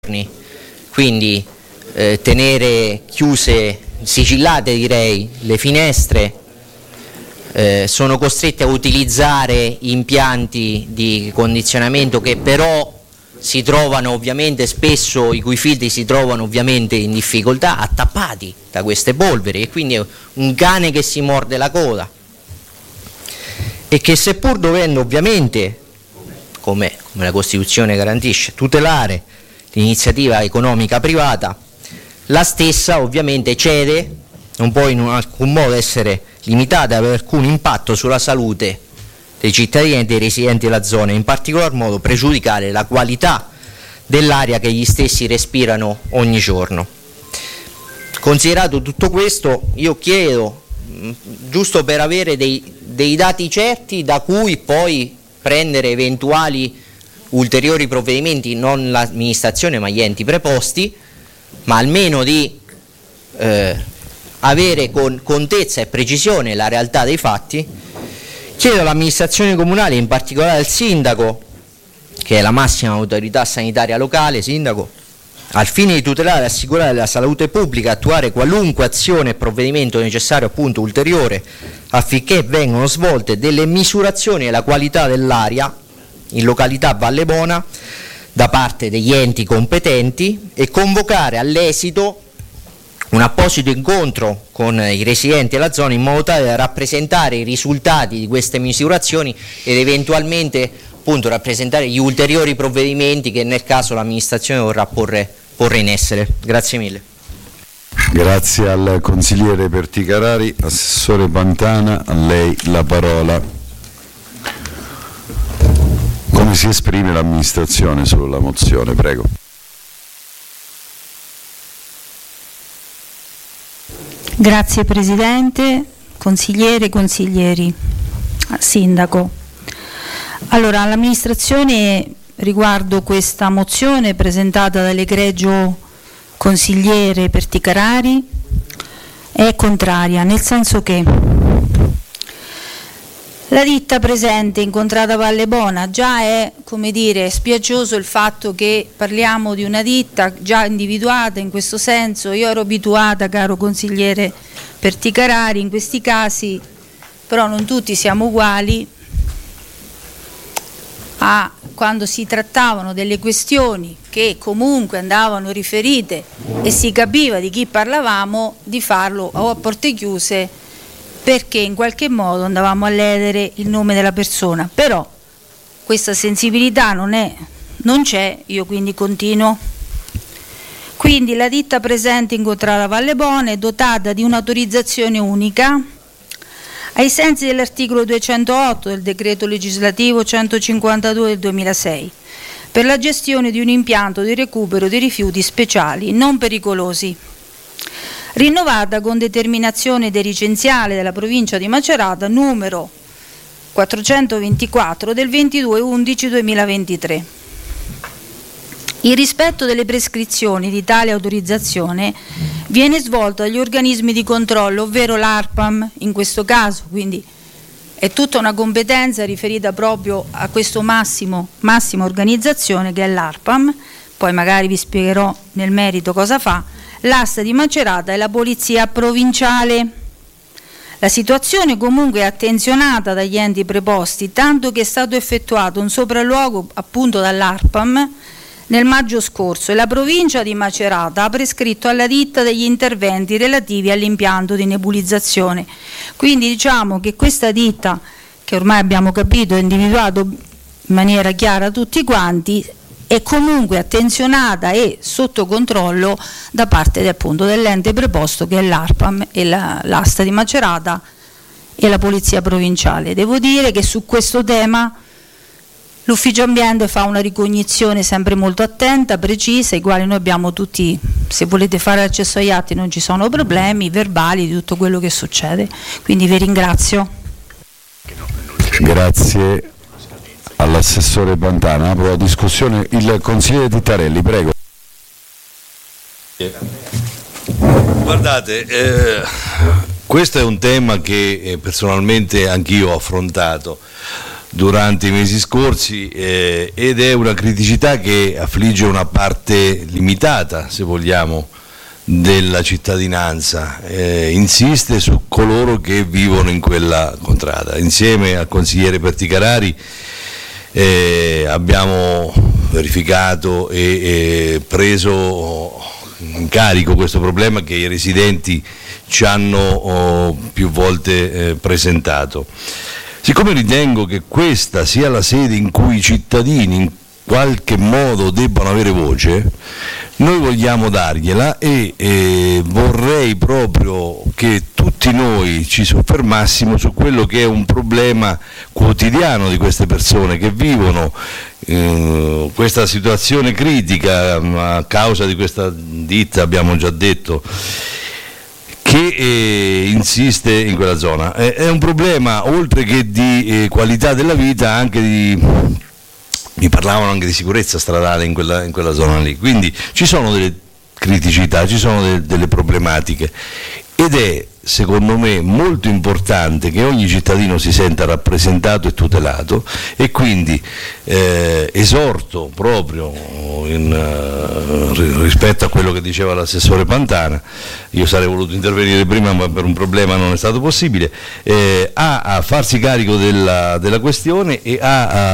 quindi tenere chiuse, sigillate direi, le finestre, sono costretti a utilizzare impianti di condizionamento che però si trovano ovviamente spesso, i cui filtri si trovano ovviamente in difficoltà, attappati da queste polveri, e quindi è un cane che si morde la coda e che, seppur dovendo ovviamente, come la Costituzione garantisce, tutelare l'iniziativa economica privata, la stessa ovviamente cede, non può in alcun modo essere limitata, ad avere alcun impatto sulla salute dei cittadini e dei residenti della zona, in particolar modo pregiudicare la qualità dell'aria che gli stessi respirano ogni giorno. Considerato tutto questo, io chiedo, giusto per avere dei dati certi da cui poi prendere eventuali ulteriori provvedimenti, non l'amministrazione ma gli enti preposti, ma almeno di avere con contezza e precisione la realtà dei fatti, chiedo all'amministrazione comunale, in particolare al sindaco, che è la massima autorità sanitaria locale, sindaco, al fine di tutelare e assicurare la salute pubblica, attuare qualunque azione e provvedimento necessario appunto ulteriore affinché vengano svolte delle misurazioni della qualità dell'aria in località Valle Bona da parte degli enti competenti e convocare all'esito un apposito incontro con i residenti della zona in modo tale da rappresentare i risultati di queste misurazioni ed eventualmente appunto rappresentare gli ulteriori provvedimenti che nel caso l'amministrazione vorrà porre in essere. Grazie mille. Grazie al consigliere Perticarari. Assessore Pantana, a lei la parola. Come si esprime l'amministrazione sulla mozione? Prego. Grazie Presidente, consigliere, consiglieri, Sindaco. Allora, l'amministrazione riguardo questa mozione presentata dall'egregio consigliere Perticarari è contraria, nel senso che la ditta presente incontrata a Valle Bona già è, come dire, spiaccioso il fatto che parliamo di una ditta già individuata in questo senso. Io ero abituata, caro consigliere Perticarari, in questi casi, però non tutti siamo uguali, a quando si trattavano delle questioni che comunque andavano riferite e si capiva di chi parlavamo, di farlo o a porte chiuse, perché in qualche modo andavamo a ledere il nome della persona. Però questa sensibilità non c'è, io quindi continuo. Quindi la ditta presente incontrata a Valle Bona è dotata di un'autorizzazione unica ai sensi dell'articolo 208 del decreto legislativo 152 del 2006 per la gestione di un impianto di recupero di rifiuti speciali non pericolosi, rinnovata con determinazione dirigenziale della provincia di Macerata numero 424 del 22/11/2023. Il rispetto delle prescrizioni di tale autorizzazione viene svolto dagli organismi di controllo, ovvero l'ARPAM in questo caso, quindi è tutta una competenza riferita proprio a questo massima organizzazione che è l'ARPAM, poi magari vi spiegherò nel merito cosa fa, l'asta di Macerata e la polizia provinciale. La situazione comunque è attenzionata dagli enti preposti, tanto che è stato effettuato un sopralluogo appunto dall'ARPAM nel maggio scorso e la provincia di Macerata ha prescritto alla ditta degli interventi relativi all'impianto di nebulizzazione. Quindi diciamo che questa ditta, che ormai abbiamo capito e individuato in maniera chiara tutti quanti, è comunque attenzionata e sotto controllo da parte appunto dell'ente preposto che è l'ARPAM e l'asta di Macerata e la polizia provinciale. Devo dire che su questo tema l'ufficio ambiente fa una ricognizione sempre molto attenta, precisa, i quali noi abbiamo tutti, se volete fare accesso agli atti non ci sono problemi, verbali di tutto quello che succede. Quindi vi ringrazio. Grazie all'assessore Pantana. Apro la discussione. Il consigliere Tittarelli, prego. Guardate, questo è un tema che personalmente anch'io ho affrontato. durante i mesi scorsi ed è una criticità che affligge una parte limitata, se vogliamo, della cittadinanza, insiste su coloro che vivono in quella contrada. Insieme al consigliere Perticarari abbiamo verificato e preso in carico questo problema che i residenti ci hanno più volte presentato. Siccome ritengo che questa sia la sede in cui i cittadini in qualche modo debbano avere voce, noi vogliamo dargliela e vorrei proprio che tutti noi ci soffermassimo su quello che è un problema quotidiano di queste persone che vivono questa situazione critica a causa di questa ditta, abbiamo già detto, che insiste in quella zona. È un problema oltre che di qualità della vita, anche mi parlavano anche di sicurezza stradale in quella zona lì, quindi ci sono delle criticità, ci sono delle problematiche ed è secondo me molto importante che ogni cittadino si senta rappresentato e tutelato e quindi esorto proprio rispetto a quello che diceva l'assessore Pantana, io sarei voluto intervenire prima ma per un problema non è stato possibile, a farsi carico della questione e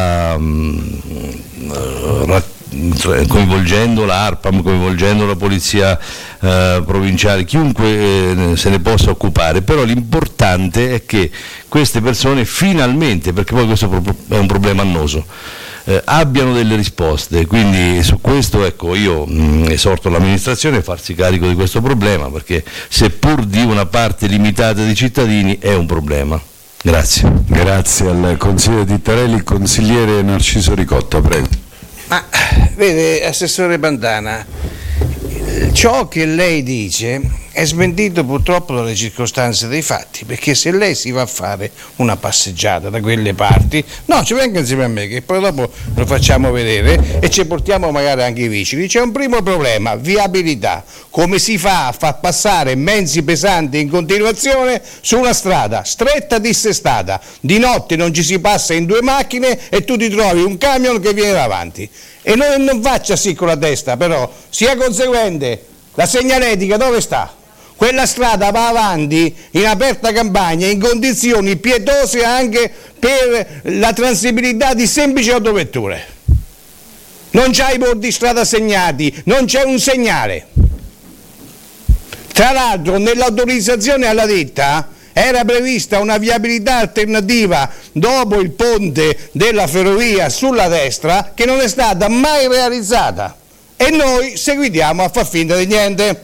coinvolgendo l'ARPAM, coinvolgendo la polizia provinciale, chiunque se ne possa occupare, però l'importante è che queste persone finalmente, perché poi questo è un problema annoso, abbiano delle risposte, quindi su questo ecco io esorto l'amministrazione a farsi carico di questo problema, perché seppur di una parte limitata di cittadini è un problema. Grazie. Grazie al consigliere Tittarelli. Consigliere Narciso Ricotta, prego. Ma vede, assessore Pantana, ciò che lei dice è smentito purtroppo dalle circostanze dei fatti, perché se lei si va a fare una passeggiata da quelle parti, no, ci venga insieme a me che poi dopo lo facciamo vedere e ci portiamo magari anche i vicini. C'è un primo problema, viabilità. Come si fa a far passare mezzi pesanti in continuazione su una strada stretta dissestata? Di notte non ci si passa in due macchine e tu ti trovi un camion che viene davanti. E non faccia sì con la testa, però sia conseguente. La segnaletica dove sta? Quella strada va avanti in aperta campagna in condizioni pietose anche per la transibilità di semplici autovetture. Non c'è i bordi strada segnati, non c'è un segnale. Tra l'altro nell'autorizzazione alla ditta era prevista una viabilità alternativa dopo il ponte della ferrovia sulla destra che non è stata mai realizzata e noi seguitiamo a far finta di niente.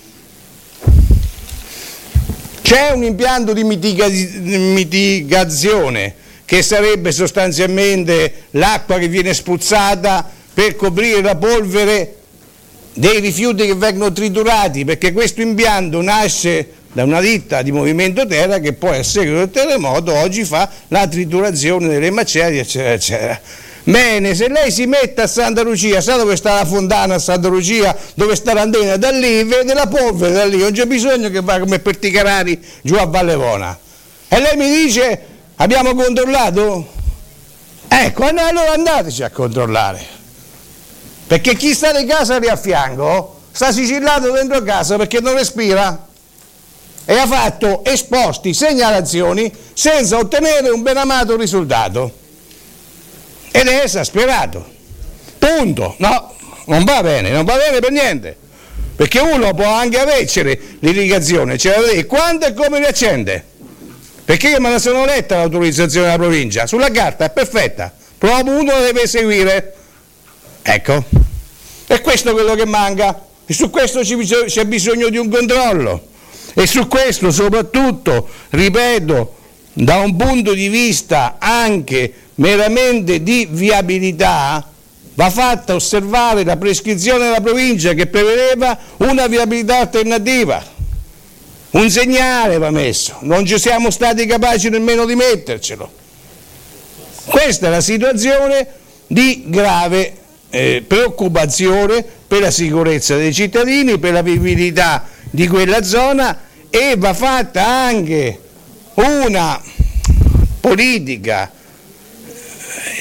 C'è un impianto di mitigazione che sarebbe sostanzialmente l'acqua che viene spruzzata per coprire la polvere dei rifiuti che vengono triturati, perché questo impianto nasce da una ditta di Movimento Terra che poi a seguito del terremoto oggi fa la triturazione delle macerie eccetera eccetera. Bene, se lei si mette a Santa Lucia, sa dove sta la fontana a Santa Lucia, dove sta l'antena, da lì vede la polvere, da lì non c'è bisogno che va come Perticarari giù a Vallevona. E lei mi dice, abbiamo controllato? Ecco, allora andateci a controllare, perché chi sta in casa lì a fianco sta sigillato dentro casa perché non respira e ha fatto esposti segnalazioni senza ottenere un ben amato risultato. Ed è esasperato, punto. No, non va bene per niente, perché uno può anche avercene l'irrigazione, ce la vede quando e come riaccende, perché io me la sono letta l'autorizzazione della provincia, sulla carta è perfetta, proprio uno la deve eseguire, ecco, e questo è quello che manca, e su questo c'è bisogno di un controllo, e su questo soprattutto, ripeto, da un punto di vista anche meramente di viabilità, va fatta osservare la prescrizione della provincia che prevedeva una viabilità alternativa. Un segnale va messo, non ci siamo stati capaci nemmeno di mettercelo. Questa è la situazione di grave preoccupazione per la sicurezza dei cittadini, per la vivibilità di quella zona, e va fatta anche una politica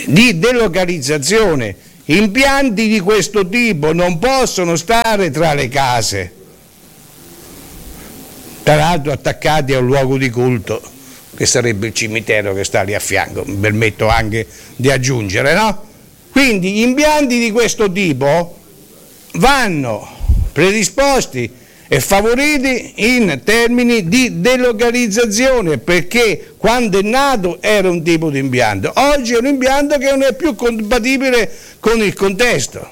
di delocalizzazione. Impianti di questo tipo non possono stare tra le case, tra l'altro attaccati a un luogo di culto che sarebbe il cimitero che sta lì a fianco, mi permetto anche di aggiungere, no? Quindi impianti di questo tipo vanno predisposti e favoriti in termini di delocalizzazione, perché quando è nato era un tipo di impianto, oggi è un impianto che non è più compatibile con il contesto.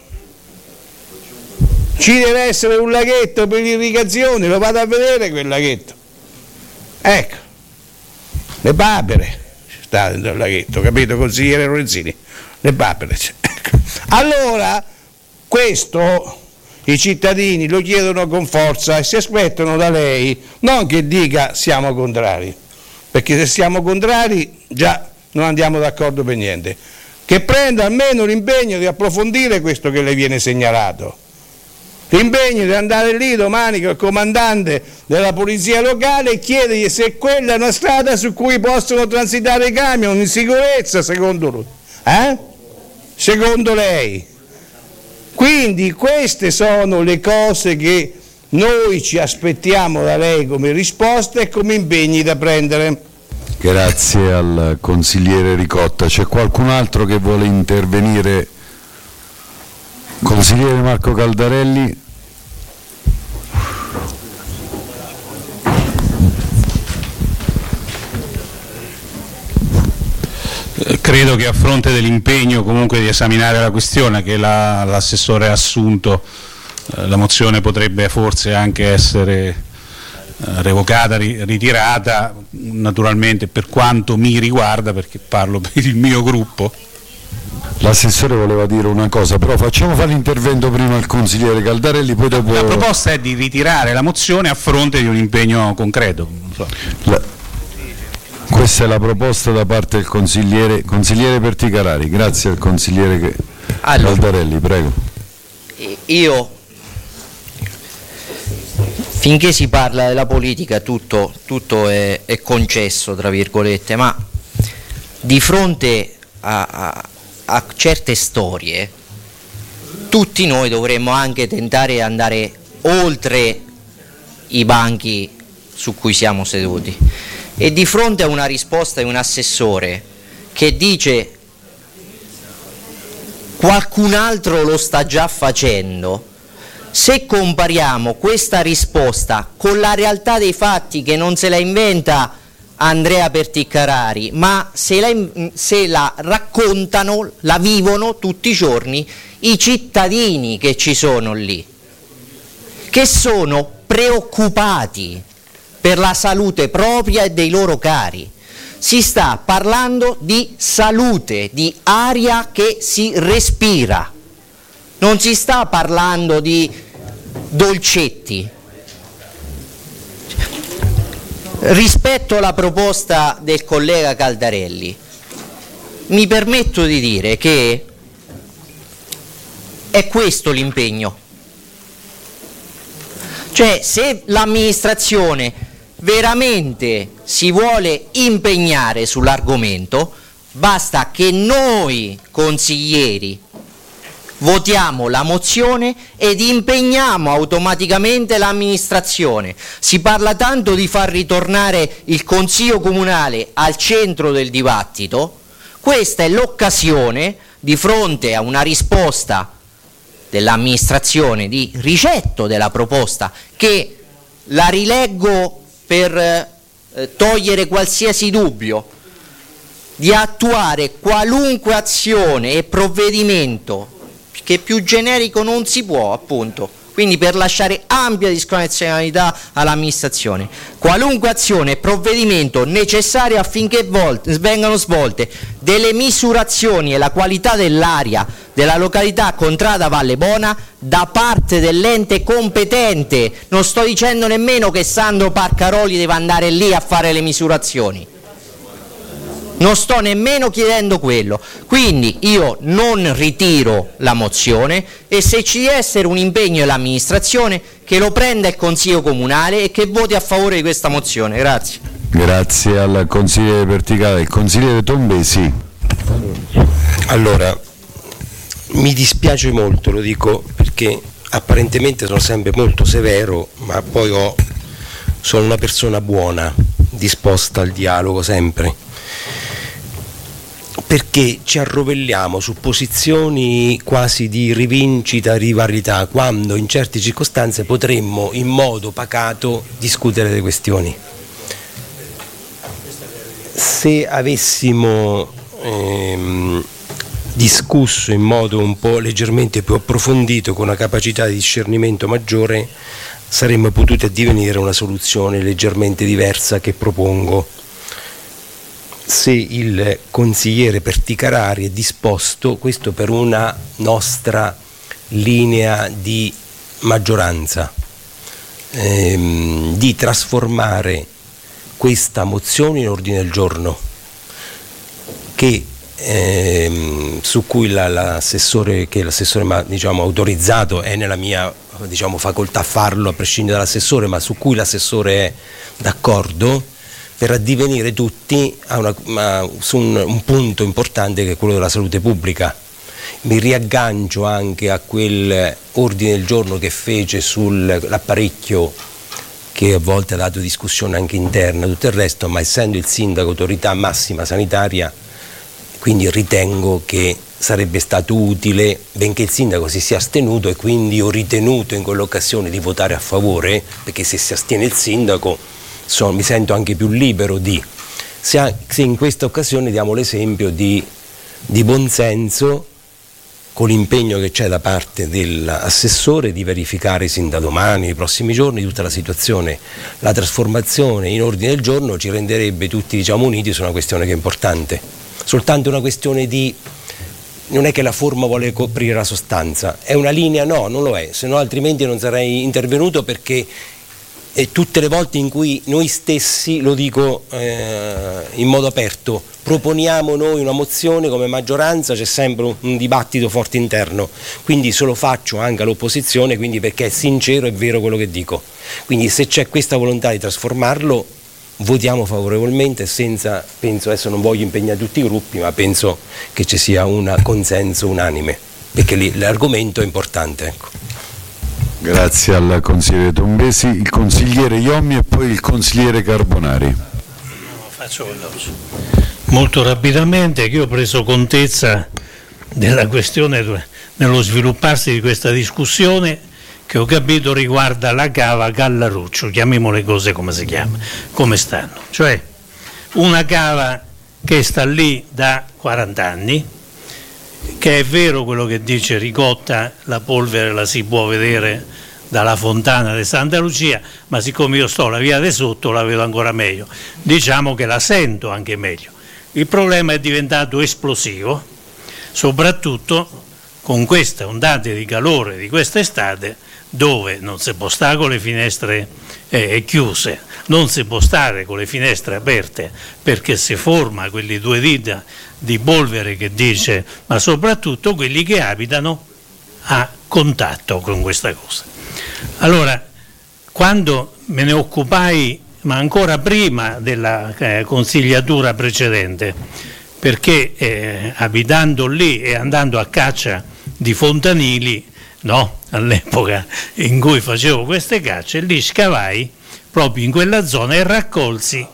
Ci deve essere un laghetto per l'irrigazione, lo vado a vedere quel laghetto, ecco, le papere sta dentro il laghetto, capito, consigliere Lorenzini? Le papere, ecco. Allora questo i cittadini lo chiedono con forza e si aspettano da lei non che dica siamo contrari, perché se siamo contrari già non andiamo d'accordo per niente, che prenda almeno l'impegno di approfondire questo che le viene segnalato, l'impegno di andare lì domani con il comandante della polizia locale e chiedergli se quella è una strada su cui possono transitare i camion in sicurezza, secondo lui, secondo lei. Quindi queste sono le cose che noi ci aspettiamo da lei come risposte e come impegni da prendere. Grazie al consigliere Ricotta. C'è qualcun altro che vuole intervenire? Consigliere Marco Caldarelli. Credo che a fronte dell'impegno comunque di esaminare la questione che l'assessore ha assunto, la mozione potrebbe forse anche essere revocata, ritirata, naturalmente per quanto mi riguarda, perché parlo per il mio gruppo. L'assessore voleva dire una cosa, però facciamo fare l'intervento prima al consigliere Caldarelli, poi dopo... La proposta è di ritirare la mozione a fronte di un impegno concreto. Questa è la proposta da parte del consigliere Perticarari. Grazie al consigliere Caldarelli, prego. Io, finché si parla della politica tutto è concesso, tra virgolette, ma di fronte a certe storie tutti noi dovremmo anche tentare di andare oltre i banchi su cui siamo seduti. E di fronte a una risposta di un assessore che dice qualcun altro lo sta già facendo, se compariamo questa risposta con la realtà dei fatti, che non se la inventa Andrea Perticarari, ma se la raccontano, la vivono tutti i giorni i cittadini che ci sono lì, che sono preoccupati per la salute propria e dei loro cari. Si sta parlando di salute, di aria che si respira, non si sta parlando di dolcetti. Rispetto alla proposta del collega Caldarelli, mi permetto di dire che è questo l'impegno. Cioè, se l'amministrazione veramente si vuole impegnare sull'argomento, basta che noi consiglieri votiamo la mozione ed impegniamo automaticamente l'amministrazione. Si parla tanto di far ritornare il Consiglio Comunale al centro del dibattito. Questa è l'occasione, di fronte a una risposta dell'amministrazione di rigetto della proposta, che la rileggo per togliere qualsiasi dubbio, di attuare qualunque azione e provvedimento, che più generico non si può, appunto, quindi per lasciare ampia discrezionalità all'amministrazione, qualunque azione e provvedimento necessario affinché vengano svolte delle misurazioni e la qualità dell'aria della località Contrada Valle Bona da parte dell'ente competente. Non sto dicendo nemmeno che Sandro Parcaroli deve andare lì a fare le misurazioni, non sto nemmeno chiedendo quello. Quindi io non ritiro la mozione, e se ci deve essere un impegno dell'amministrazione, che lo prenda il Consiglio Comunale e che voti a favore di questa mozione. Grazie. Grazie al consigliere Perticarari. Il consigliere Tombesi. Allora, mi dispiace molto, lo dico perché apparentemente sono sempre molto severo, ma poi sono una persona buona, disposta al dialogo sempre, perché ci arrovelliamo su posizioni quasi di rivincita, rivalità, quando in certe circostanze potremmo in modo pacato discutere le questioni. Se avessimo discusso in modo un po' leggermente più approfondito, con una capacità di discernimento maggiore, saremmo potuti addivenire a una soluzione leggermente diversa che propongo. Se il consigliere Perticarari è disposto, questo per una nostra linea di maggioranza, di trasformare questa mozione in ordine del giorno, che su cui l'assessore mi ha autorizzato, è nella mia facoltà farlo a prescindere dall'assessore, ma su cui l'assessore è d'accordo, per addivenire tutti su un punto importante che è quello della salute pubblica. Mi riaggancio anche a quel ordine del giorno che fece sull'apparecchio, che a volte ha dato discussione anche interna, tutto il resto, ma essendo il sindaco autorità massima sanitaria, quindi ritengo che sarebbe stato utile, benché il sindaco si sia astenuto, e quindi ho ritenuto in quell'occasione di votare a favore, perché se si astiene il sindaco mi sento anche più libero se in questa occasione diamo l'esempio di buonsenso, con l'impegno che c'è da parte dell'assessore di verificare sin da domani, nei prossimi giorni, tutta la situazione. La trasformazione in ordine del giorno ci renderebbe tutti uniti su una questione che è importante. Soltanto una questione non è che la forma vuole coprire la sostanza, è una linea, no, non lo è, se no altrimenti non sarei intervenuto, perché tutte le volte in cui noi stessi, lo dico in modo aperto, proponiamo noi una mozione come maggioranza, c'è sempre un dibattito forte interno, quindi se lo faccio anche all'opposizione, quindi perché è sincero, è vero quello che dico. Quindi se c'è questa volontà di trasformarlo, votiamo favorevolmente, penso, adesso non voglio impegnare tutti i gruppi, ma penso che ci sia un consenso unanime, perché l'argomento è importante, ecco. Grazie al consigliere Tombesi, il consigliere Iommi e poi il consigliere Carbonari. Faccio molto rapidamente, che io ho preso contezza della questione nello svilupparsi di questa discussione, che ho capito riguarda la cava Callaruccio, chiamiamo le cose come si chiama, come stanno, cioè una cava che sta lì da 40 anni, che è vero quello che dice Ricotta, la polvere la si può vedere dalla fontana di Santa Lucia, ma siccome io sto alla via di sotto la vedo ancora meglio, diciamo che la sento anche meglio. Il problema è diventato esplosivo, soprattutto con queste ondate di calore di quest'estate, dove non si può stare con le finestre chiuse, non si può stare con le finestre aperte, perché si forma quelle due dita di polvere che dice, ma soprattutto quelli che abitano a contatto con questa cosa. Allora, quando me ne occupai, ma ancora prima della consigliatura precedente, perché abitando lì e andando a caccia di fontanili, no, all'epoca in cui facevo queste cacce, lì scavai proprio in quella zona e raccolsi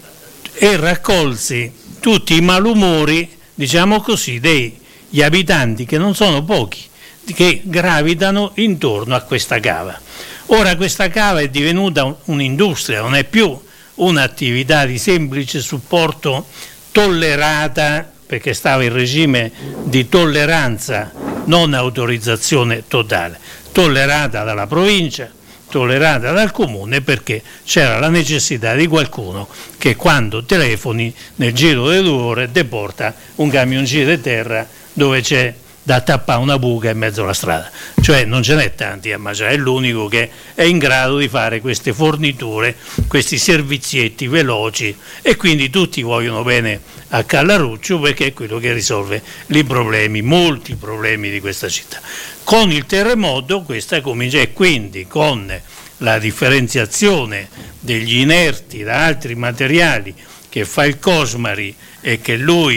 tutti i malumori, diciamo così, degli abitanti, che non sono pochi, che gravitano intorno a questa cava. Ora questa cava è divenuta un'industria, non è più un'attività di semplice supporto tollerata, perché stava in regime di tolleranza, non autorizzazione totale, tollerata dalla provincia, tollerata dal comune, perché c'era la necessità di qualcuno che quando telefoni nel giro di 2 ore deporta un camioncino di terra dove c'è da tappare una buca in mezzo alla strada, cioè non ce n'è tanti a Macià, è l'unico che è in grado di fare queste forniture, questi servizietti veloci, e quindi tutti vogliono bene a Callaruccio, perché è quello che risolve i problemi, molti problemi di questa città. Con il terremoto questa comincia, e quindi con la differenziazione degli inerti da altri materiali che fa il Cosmari e che lui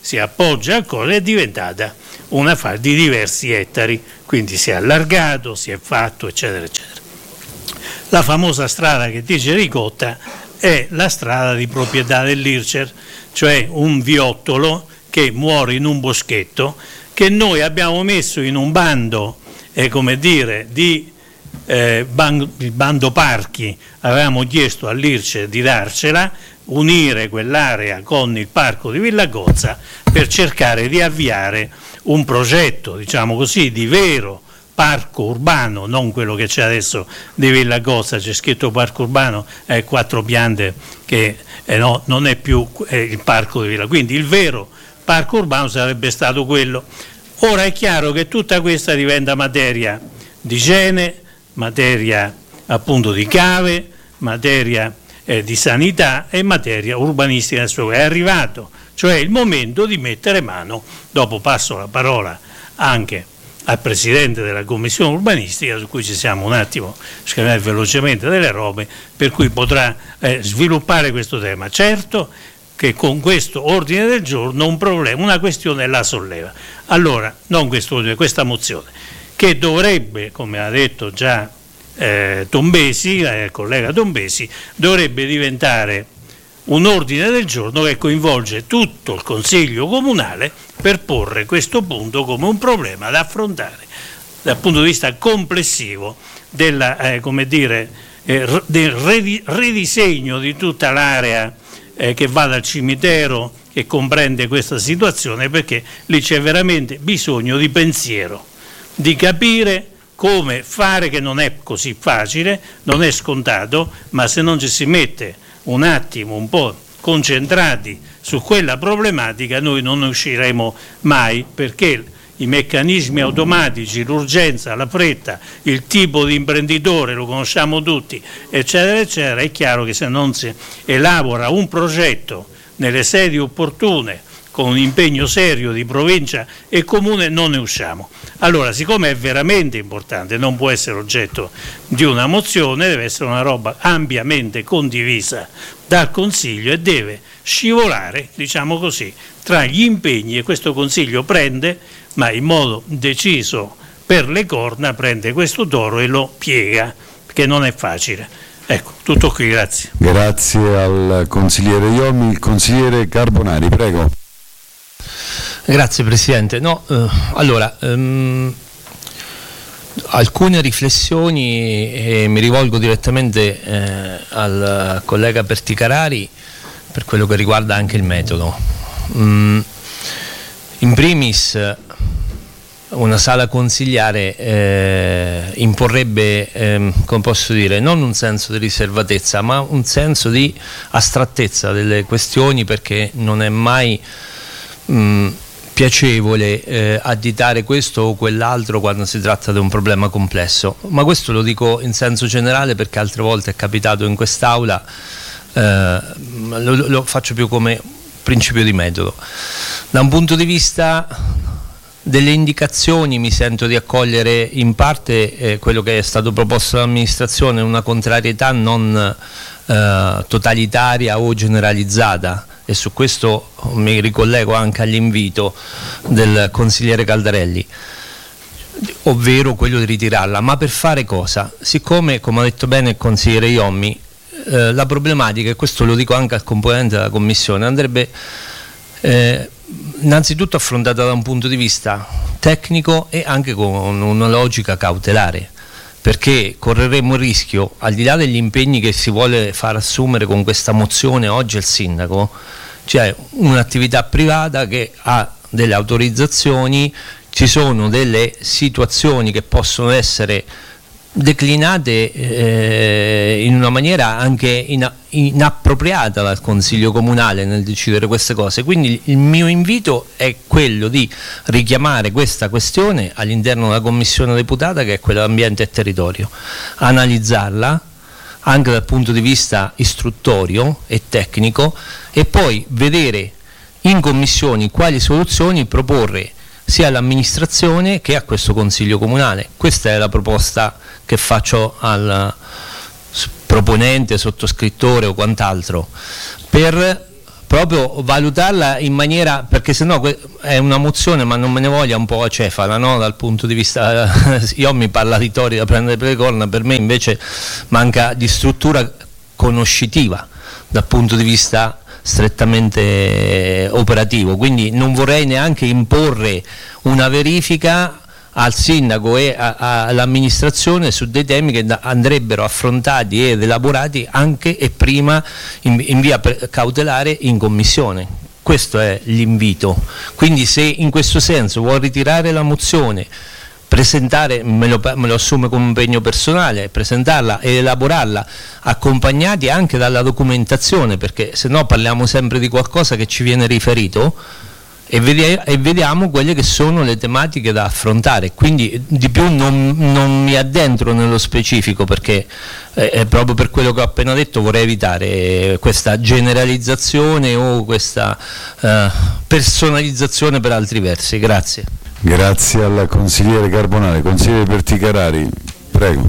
si appoggia a cosa, è diventata una fase di diversi ettari, quindi si è allargato, si è fatto, eccetera, eccetera. La famosa strada che dice Ricotta è la strada di proprietà dell'Ircer, cioè un viottolo che muore in un boschetto, che noi abbiamo messo in un bando, come dire, il bando parchi, avevamo chiesto all'Ircer di darcela, unire quell'area con il parco di Villagozza per cercare di avviare un progetto, diciamo così, di vero parco urbano, non quello che c'è adesso di Villagozza, c'è scritto parco urbano, 4 piante, che no, non è più il parco di Villagozza, quindi il vero parco urbano sarebbe stato quello. Ora è chiaro che tutta questa diventa materia di igiene, materia appunto di cave, materia di sanità e materia urbanistica. È arrivato cioè il momento di mettere mano, dopo passo la parola anche al Presidente della Commissione Urbanistica, su cui ci siamo un attimo scambiare velocemente delle robe, per cui potrà sviluppare questo tema. Certo che con questo ordine del giorno un problema, una questione la solleva. Allora, non questa mozione, che dovrebbe, come ha detto già Tombesi, il collega Tombesi, dovrebbe diventare un ordine del giorno che coinvolge tutto il Consiglio Comunale per porre questo punto come un problema da affrontare dal punto di vista complessivo del ridisegno di tutta l'area che va dal cimitero, che comprende questa situazione, perché lì c'è veramente bisogno di pensiero, di capire come fare, che non è così facile, non è scontato, ma se non ci si mette un attimo un po' concentrati su quella problematica noi non ne usciremo mai, perché i meccanismi automatici, l'urgenza, la fretta, il tipo di imprenditore lo conosciamo tutti, eccetera eccetera, è chiaro che se non si elabora un progetto nelle sedi opportune con un impegno serio di provincia e comune non ne usciamo. Allora, siccome è veramente importante, non può essere oggetto di una mozione, deve essere una roba ampiamente condivisa dal Consiglio e deve scivolare, diciamo così, tra gli impegni che questo Consiglio prende, ma in modo deciso per le corna, prende questo toro e lo piega, perché non è facile. Ecco, tutto qui, grazie. Grazie al consigliere Iommi. Il consigliere Carbonari, prego. Grazie Presidente. Alcune riflessioni e mi rivolgo direttamente al collega Perticarari per quello che riguarda anche il metodo. In primis, una sala consigliare imporrebbe, come posso dire, non un senso di riservatezza, ma un senso di astrattezza delle questioni, perché non è mai piacevole additare questo o quell'altro quando si tratta di un problema complesso, ma questo lo dico in senso generale perché altre volte è capitato in quest'Aula, lo faccio più come principio di metodo. Da un punto di vista delle indicazioni mi sento di accogliere in parte quello che è stato proposto dall'amministrazione, una contrarietà non totalitaria o generalizzata, e su questo mi ricollego anche all'invito del consigliere Caldarelli, ovvero quello di ritirarla. Ma per fare cosa? Siccome, come ha detto bene il consigliere Iommi, la problematica, e questo lo dico anche al componente della Commissione, andrebbe innanzitutto affrontata da un punto di vista tecnico e anche con una logica cautelare, perché correremo il rischio, al di là degli impegni che si vuole far assumere con questa mozione oggi al sindaco, cioè un'attività privata che ha delle autorizzazioni, ci sono delle situazioni che possono essere declinate in una maniera anche inappropriata dal Consiglio Comunale nel decidere queste cose. Quindi il mio invito è quello di richiamare questa questione all'interno della Commissione deputata, che è quella ambiente e territorio, analizzarla anche dal punto di vista istruttorio e tecnico e poi vedere in commissioni quali soluzioni proporre sia all'amministrazione che a questo Consiglio Comunale. Questa è la proposta che faccio al proponente, sottoscrittore o quant'altro, per proprio valutarla in maniera, perché sennò è una mozione, ma non me ne voglia, un po' acefala, no? Dal punto di vista io mi parla di tori da prendere per le corna, per me invece manca di struttura conoscitiva dal punto di vista strettamente operativo, quindi non vorrei neanche imporre una verifica al sindaco e all'amministrazione su dei temi che andrebbero affrontati ed elaborati anche e prima in via cautelare in commissione. Questo è l'invito. Quindi se in questo senso vuol ritirare la mozione, presentare, me lo assume come impegno personale, presentarla e elaborarla accompagnati anche dalla documentazione, perché se no parliamo sempre di qualcosa che ci viene riferito e vediamo quelle che sono le tematiche da affrontare. Quindi di più non mi addentro nello specifico, perché proprio per quello che ho appena detto vorrei evitare questa generalizzazione o questa personalizzazione per altri versi. Grazie. Grazie al consigliere Carbonari. Consigliere Perticarari, prego.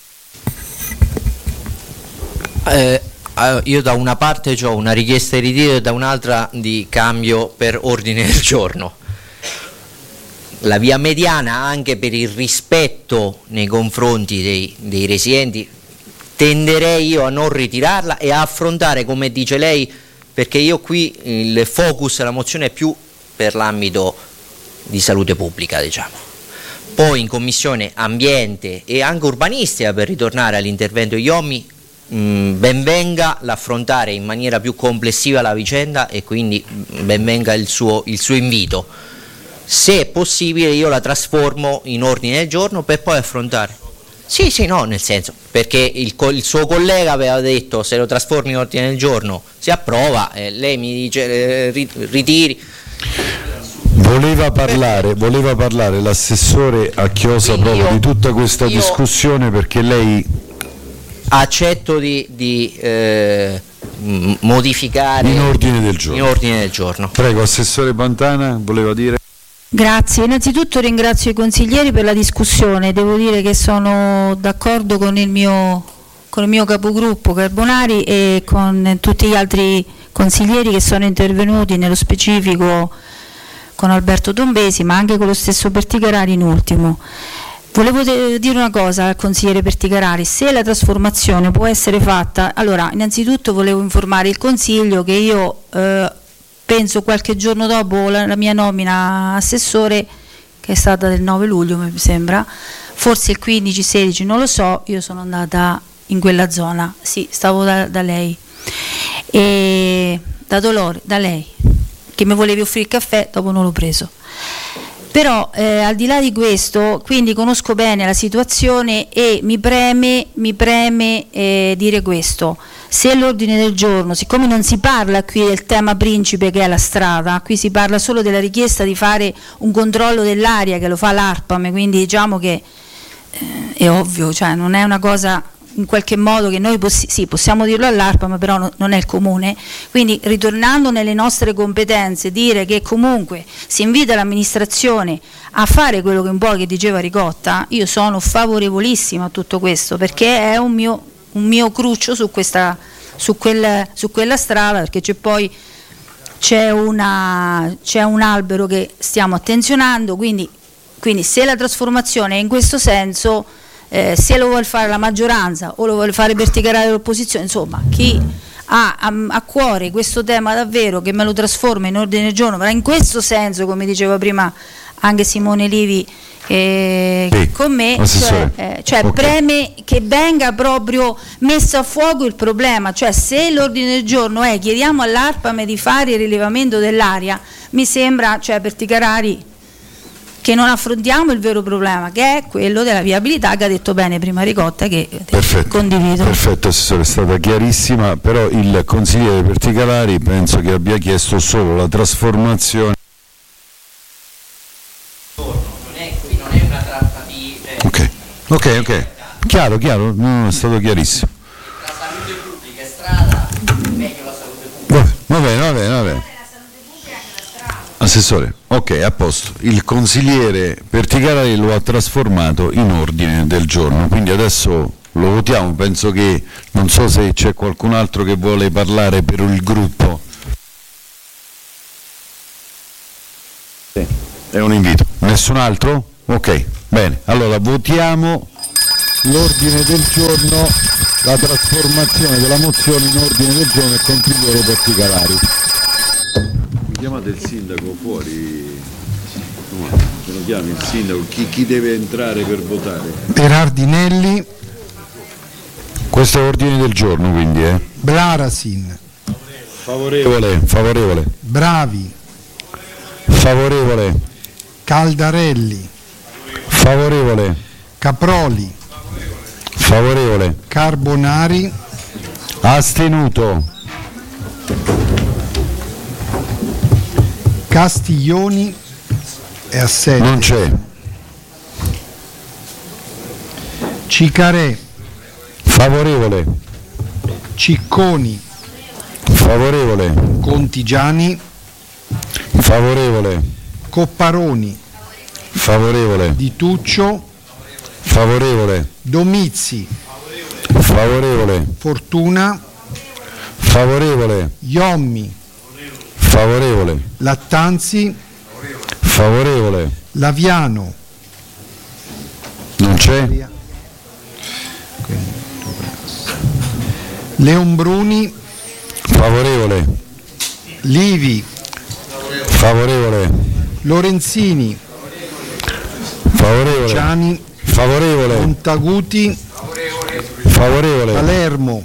Io da una parte ho una richiesta di ritiro e da un'altra di cambio per ordine del giorno. La via mediana, anche per il rispetto nei confronti dei residenti, tenderei io a non ritirarla e a affrontare, come dice lei, perché io qui il focus della mozione è più per l'ambito di salute pubblica, diciamo. Poi in commissione ambiente e anche urbanistica, per ritornare all'intervento di Iommi, ben venga l'affrontare in maniera più complessiva la vicenda e quindi ben venga il suo invito. Se è possibile io la trasformo in ordine del giorno per poi affrontare. Sì, no, nel senso, perché il suo collega aveva detto se lo trasformi in ordine del giorno si approva, lei mi dice ritiri. Voleva parlare l'assessore a Chiosa proprio di tutta questa discussione, perché lei accetto di modificare in ordine del giorno. Prego, assessore Pantana, voleva dire. Grazie, innanzitutto ringrazio i consiglieri per la discussione, devo dire che sono d'accordo con il mio capogruppo Carbonari e con tutti gli altri consiglieri che sono intervenuti, nello specifico con Alberto Tombesi, ma anche con lo stesso Perticarari in ultimo. Volevo dire una cosa al consigliere Perticarari: se la trasformazione può essere fatta, allora innanzitutto volevo informare il Consiglio che io penso qualche giorno dopo la mia nomina assessore, che è stata del 9 luglio mi sembra, forse il 15-16, non lo so, io sono andata in quella zona, sì, stavo da lei, e da Dolore, da lei, che mi volevi offrire il caffè, dopo non l'ho preso. Però al di là di questo, quindi conosco bene la situazione e mi preme dire questo: se l'ordine del giorno, siccome non si parla qui del tema principe che è la strada, qui si parla solo della richiesta di fare un controllo dell'aria che lo fa l'ARPAM, quindi diciamo che è ovvio, cioè non è una cosa in qualche modo che noi possiamo dirlo all'ARPAM, però non è il comune. Quindi ritornando nelle nostre competenze, dire che comunque si invita l'amministrazione a fare quello che un po' che diceva Ricotta, io sono favorevolissima a tutto questo, perché è un mio cruccio su quella strada, perché c'è un albero che stiamo attenzionando, quindi se la trasformazione è in questo senso, se lo vuole fare la maggioranza o lo vuole fare Perticarari l'opposizione, insomma chi ha a cuore questo tema davvero, che me lo trasforma in ordine del giorno, ma in questo senso, come diceva prima anche Simone Livi con me, cioè preme che venga proprio messo a fuoco il problema, cioè se l'ordine del giorno è chiediamo all'ARPAM di fare il rilevamento dell'aria, mi sembra, cioè Perticarari, che non affrontiamo il vero problema, che è quello della viabilità, che ha detto bene prima Ricotta, che condivido. Perfetto, assessore, è stata chiarissima, però il consigliere Perticarari penso che abbia chiesto solo la trasformazione. Non è una trattativa. Ok, chiaro, no, è stato chiarissimo. La salute pubblica è strada, meglio la salute pubblica. Va bene. Assessore, ok, a posto. Il consigliere Perticarari lo ha trasformato in ordine del giorno, quindi adesso lo votiamo. Penso che, non so se c'è qualcun altro che vuole parlare per il gruppo. È un invito. Nessun altro? Ok, bene. Allora votiamo l'ordine del giorno, la trasformazione della mozione in ordine del giorno del consigliere Porticalari. Chiamate il sindaco fuori, se lo chiami il sindaco, chi deve entrare per votare? Berardinelli. Questo è ordine del giorno quindi, Blarasin. Favorevole. Bravi. Favorevole. Caldarelli. Favorevole. Caproli. Favorevole. Carbonari. Astenuto. Castiglioni è assente. Non c'è. Cicarè. Favorevole. Cicconi. Favorevole. Contigiani. Favorevole. Copparoni. Favorevole. Di Tuccio. Favorevole. Domizzi. Favorevole. Fortuna. Favorevole. Iommi. Favorevole. Lattanzi. Favorevole. Laviano. Non c'è. Leonbruni. Favorevole. Livi. Favorevole. Lorenzini. Favorevole. Ciani. Favorevole. Montaguti. Favorevole. Palermo.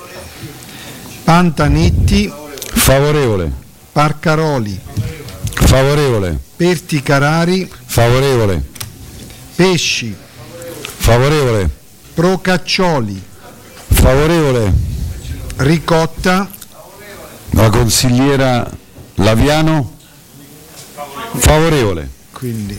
Pantanetti. Favorevole. Parcaroli. Favorevole. Perticarari. Favorevole. Pesci. Favorevole. Procaccioli. Favorevole. Ricotta. La consigliera Laviano. Favorevole. Quindi.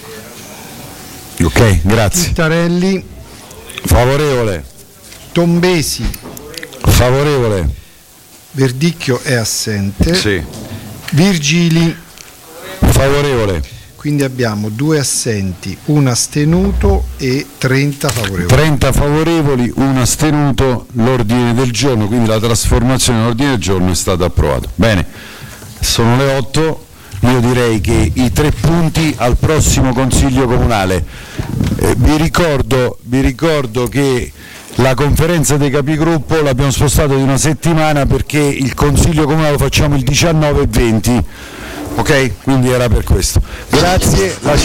Ok, grazie. Pittarelli. Favorevole. Tombesi. Favorevole. Verdicchio è assente. Sì. Virgili. Favorevole. Quindi abbiamo 2 assenti, 1 astenuto e 30 favorevoli. 30 favorevoli, 1 astenuto, l'ordine del giorno, quindi la trasformazione dell'ordine del giorno è stata approvata. Bene, sono le 8, io direi che i 3 punti al prossimo Consiglio Comunale. Vi ricordo che la conferenza dei capigruppo l'abbiamo spostata di una settimana perché il Consiglio Comunale lo facciamo il 19 e 20. Ok? Quindi era per questo. Grazie.